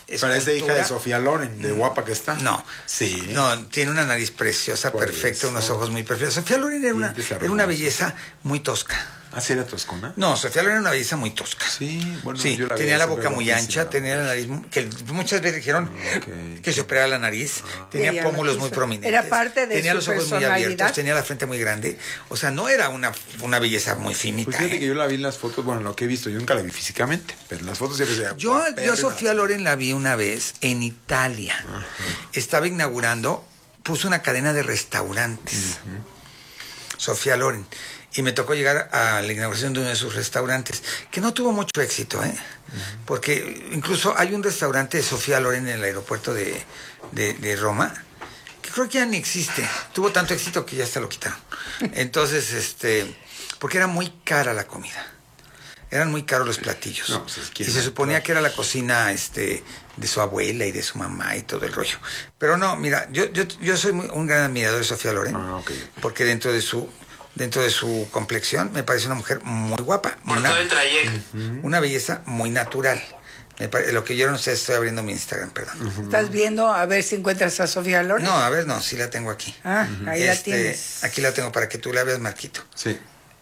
Pero es de hija de Sofía Loren, de guapa que está. No. Sí. No, tiene una nariz preciosa, perfecta, unos ojos muy perfectos. Sofía Loren era una belleza muy tosca. ¿Ah, sí era toscona? No, Sofía Loren era una belleza muy tosca. Sí, bueno, sí, yo la tenía la veía boca muy guapísima, ancha, tenía la nariz, que muchas veces dijeron que se operara la nariz, tenía pómulos muy prominentes. Era parte de tenía su los ojos muy personalidad. abiertos, tenía la frente muy grande. O sea, no era una belleza muy finita. Pues fíjate que yo la vi en las fotos, bueno, lo que he visto, yo nunca la vi físicamente, pero en las fotos siempre se veía Yo a Sofía Loren la vi una vez en Italia. Ajá. Estaba inaugurando, puso una cadena de restaurantes. Sofía Loren. Y me tocó llegar a la inauguración de uno de sus restaurantes, que no tuvo mucho éxito, porque incluso hay un restaurante de Sofía Loren en el aeropuerto de Roma, que creo que ya ni existe. Tuvo tanto éxito que ya se lo quitaron. Entonces, porque era muy cara la comida. Eran muy caros los platillos. No, pues y se suponía que era la cocina de su abuela y de su mamá y todo el rollo. Pero no, mira, yo soy un gran admirador de Sofía Loren, porque dentro de su complexión me parece una mujer muy guapa. Por todo el trayecto. Una belleza muy natural. Lo que yo no sé, estoy abriendo mi Instagram, perdón. ¿Estás viendo a ver si encuentras a Sofía Loren? No, a ver, no, sí la tengo aquí. Ahí la tienes. Aquí la tengo para que tú la veas, Marquito. Sí.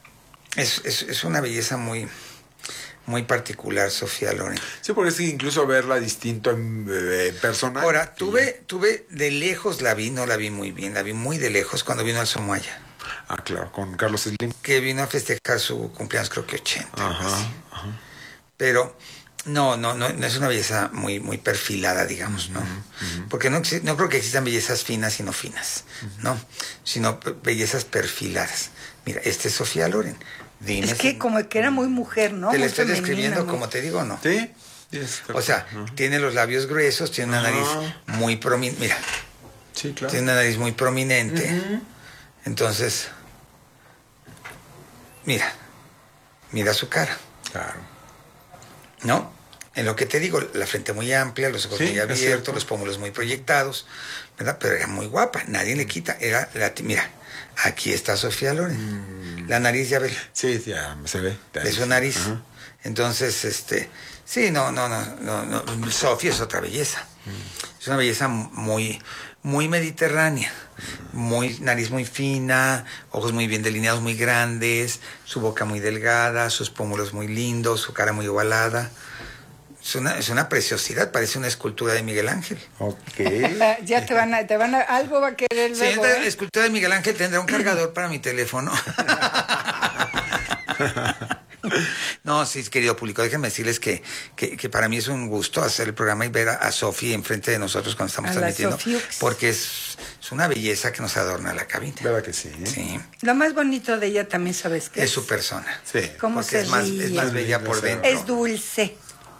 Es una belleza muy, muy particular, Sofía Loren. Sí, porque es incluso verla distinto en persona. Ahora, tuve de lejos no la vi muy bien, la vi muy de lejos cuando vino al Somoya. Ah, claro, con Carlos Slim. Que vino a festejar su cumpleaños, creo que 80. Ajá. Pero no es una belleza muy, muy perfilada, digamos, ¿no? Porque no creo que existan bellezas finas y no finas, ¿no? Sino bellezas perfiladas. Mira, es Sofía Loren. Dime es que como que era muy mujer, ¿no? Te muy la estoy femenina, describiendo ¿no? como te digo, ¿no? Sí. O sea, tiene los labios gruesos, tiene una nariz muy prominente. Mira, sí, claro. Tiene una nariz muy prominente. Entonces, mira su cara. Claro. ¿No? En lo que te digo, la frente muy amplia, los ojos muy abiertos, los pómulos muy proyectados, ¿verdad? Pero era muy guapa, nadie le quita. Mira, aquí está Sofía Loren. La nariz, ya ves. Sí, ya se ve. De su nariz. Entonces, sí, no. Sofía es otra belleza. Es una belleza muy, muy mediterránea. Nariz muy fina, ojos muy bien delineados, muy grandes, su boca muy delgada, sus pómulos muy lindos, su cara muy ovalada. Es una preciosidad, parece una escultura de Miguel Ángel. Ok. Ya algo va a querer luego. Siguiente escultura de Miguel Ángel tendrá un cargador para mi teléfono. No, sí, querido público, déjenme decirles que para mí es un gusto hacer el programa y ver a Sofi enfrente de nosotros cuando estamos transmitiendo, porque es una belleza que nos adorna la cabina. ¿Verdad que sí? Sí. Lo más bonito de ella también, ¿sabes qué? Es su persona. Sí. ¿Cómo se es más bella por dentro. Es dulce.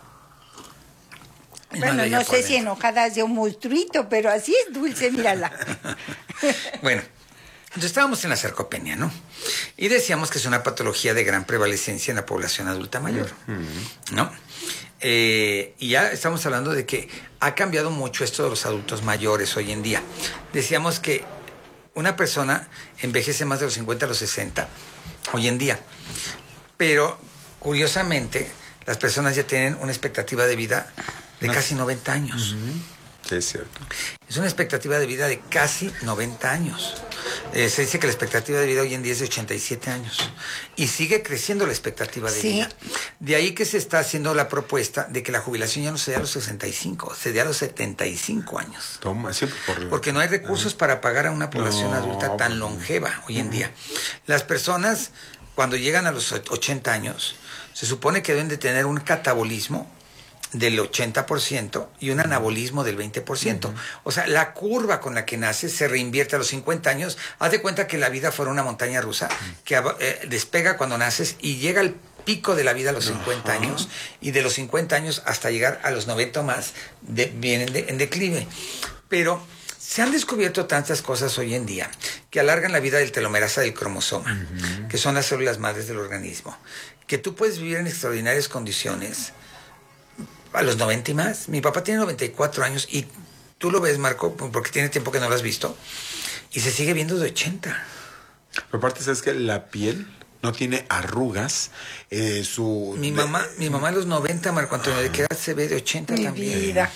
Bueno, no sé si enojada es de un monstruito, pero así es dulce, mírala. Bueno, entonces estábamos en la sarcopenia, ¿no? Y decíamos que es una patología de gran prevalecencia en la población adulta mayor, ¿no? Y ya estamos hablando de que ha cambiado mucho esto de los adultos mayores hoy en día. Decíamos que una persona envejece más de los 50 a los 60 hoy en día, pero curiosamente las personas ya tienen una expectativa de vida de casi 90 años. Sí, es cierto. Es una expectativa de vida de casi 90 años. Se dice que la expectativa de vida hoy en día es de 87 años. Y sigue creciendo la expectativa de vida. De ahí que se está haciendo la propuesta de que la jubilación ya no se dé a los 65, se dé a los 75 años. Toma, sí, porque no hay recursos para pagar a una población adulta tan longeva hoy en día. Las personas, cuando llegan a los 80 años, se supone que deben de tener un catabolismo del 80% y un anabolismo del 20%. O sea, la curva con la que naces se reinvierte a los 50 años. Haz de cuenta que la vida fuera una montaña rusa que despega cuando naces y llega al pico de la vida a los 50 años, y de los 50 años hasta llegar a los 90 o más vienen en declive. Pero se han descubierto tantas cosas hoy en día que alargan la vida del telomerasa del cromosoma, que son las células madres del organismo, que tú puedes vivir en extraordinarias condiciones a los 90 y más. Mi papá tiene 94 años y tú lo ves, Marco, porque tiene tiempo que no lo has visto, y se sigue viendo de 80. Pero aparte, ¿sabes que la piel no tiene arrugas? Mi mamá a los 90, Marco Antonio, ¿de qué edad se ve de 80 Mi también? vida.